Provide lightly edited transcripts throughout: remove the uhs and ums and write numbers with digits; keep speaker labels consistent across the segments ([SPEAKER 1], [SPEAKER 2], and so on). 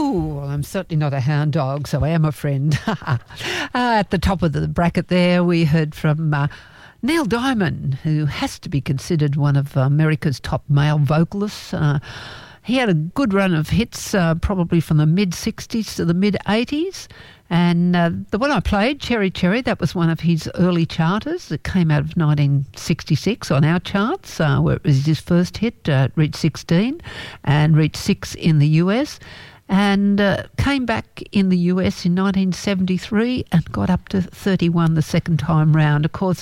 [SPEAKER 1] Well, I'm certainly not a hound dog, so I am a friend. At the top of the bracket there, we heard from Neil Diamond, who has to be considered one of America's top male vocalists. He had a good run of hits, probably from the mid-60s to the mid-80s. And the one I played, Cherry Cherry, that was one of his early charters. It came out of 1966 on our charts, where it was his first hit. It reached 16 and reached 6 in the US. And came back in the US in 1973 and got up to 31 the second time round. Of course,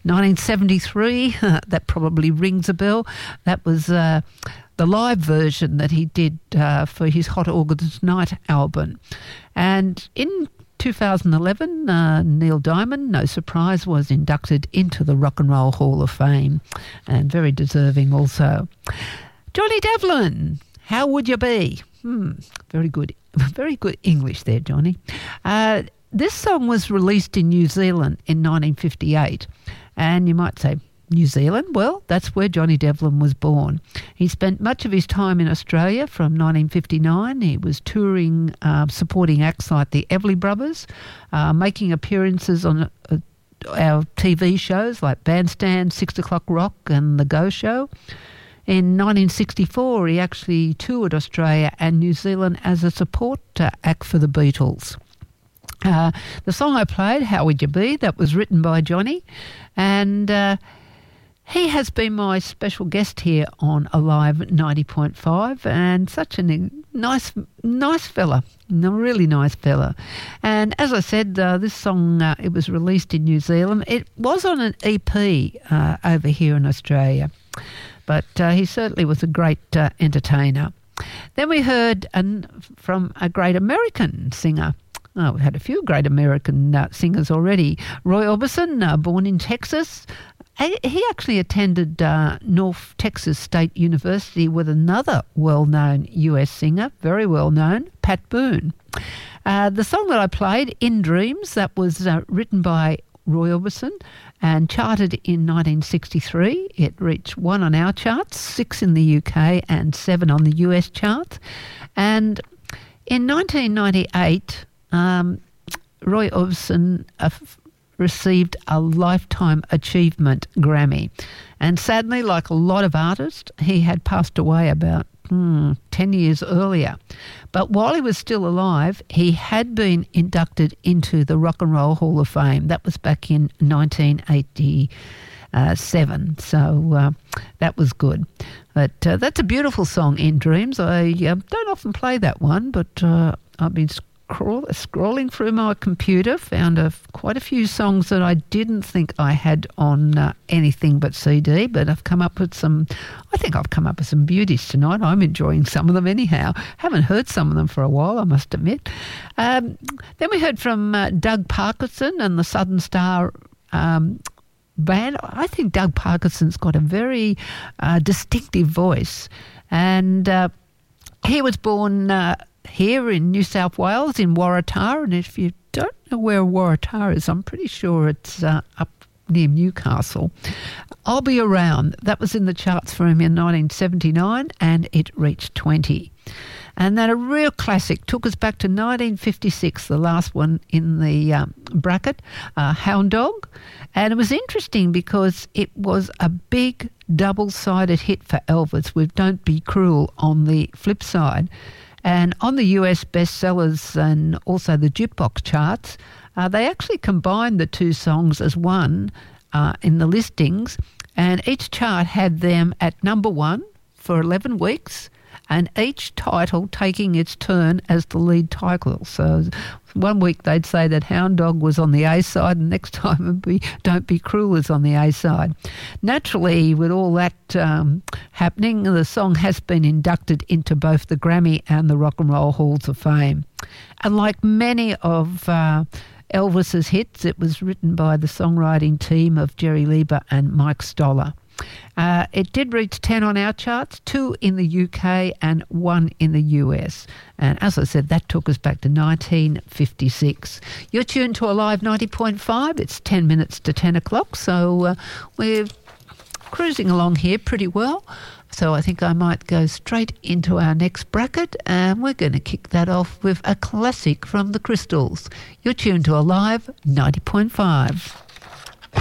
[SPEAKER 1] 1973, that probably rings a bell. That was the live version that he did for his Hot August Night album. And in 2011, Neil Diamond, no surprise, was inducted into the Rock and Roll Hall of Fame, and very deserving also. Johnny Devlin, How Would You Be? Very good English there, Johnny. This song was released in New Zealand in 1958, and you might say, New Zealand? Well, that's where Johnny Devlin was born. He spent much of his time in Australia from 1959. He was touring, supporting acts like the Everly Brothers, making appearances on our TV shows like Bandstand, 6 O'Clock Rock and The Go Show. In 1964, he actually toured Australia and New Zealand as a support act for the Beatles. The song I played, How Would You Be, that was written by Johnny, and he has been my special guest here on Alive 90.5, and such a nice fella, a really nice fella. And as I said, this song, it was released in New Zealand. It was on an EP over here in Australia, but he certainly was a great entertainer. Then we heard from a great American singer. We've had a few great American singers already. Roy Orbison, born in Texas. He actually attended North Texas State University with another well-known US singer, very well-known, Pat Boone. The song that I played, In Dreams, that was written by Roy Orbison and charted in 1963. It reached 1 on our charts, 6 in the UK and 7 on the US charts. And in 1998, Roy Orbison received a Lifetime Achievement Grammy. And sadly, like a lot of artists, he had passed away about 10 years earlier. But while he was still alive, he had been inducted into the Rock and Roll Hall of Fame. That was back in 1987. So that was good. But that's a beautiful song, In Dreams. I don't often play that one, but I've been scrolling through my computer, found quite a few songs that I didn't think I had on anything but CD, but I think I've come up with some beauties tonight. I'm enjoying some of them anyhow. Haven't heard some of them for a while, I must admit. Then we heard from Doug Parkinson and the Southern Star band. I think Doug Parkinson's got a very distinctive voice, and he was born here in New South Wales, in Waratah, and if you don't know where Waratah is, I'm pretty sure it's up near Newcastle. I'll Be Around, that was in the charts for him in 1979, and it reached 20. And then a real classic took us back to 1956, the last one in the bracket, Hound Dog. And it was interesting because it was a big double-sided hit for Elvis with Don't Be Cruel on the flip side. And on the US bestsellers and also the jukebox charts, they actually combined the two songs as one in the listings, and each chart had them at number 1 for 11 weeks, and each title taking its turn as the lead title. So one week they'd say that Hound Dog was on the A side, and next time it'd be Don't Be Cruel is on the A side. Naturally, with all that happening, the song has been inducted into both the Grammy and the Rock and Roll Halls of Fame. And like many of Elvis's hits, it was written by the songwriting team of Jerry Leiber and Mike Stoller. It did reach 10 on our charts, 2 in the UK and 1 in the US. And as I said, that took us back to 1956. You're tuned to Alive 90.5. It's 10 minutes to 10 o'clock. So we're cruising along here pretty well. So I think I might go straight into our next bracket, and we're going to kick that off with a classic from the Crystals. You're tuned to Alive 90.5.